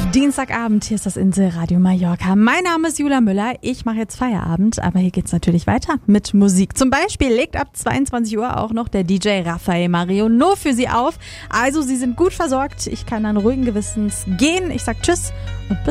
Dienstagabend, hier ist das Inselradio Mallorca. Mein Name ist Julia Müller, ich mache jetzt Feierabend, aber hier geht's natürlich weiter mit Musik. Zum Beispiel legt ab 22 Uhr auch noch der DJ Rafael Mario nur für Sie auf. Also Sie sind gut versorgt, ich kann dann ruhigen Gewissens gehen. Ich sag Tschüss und bis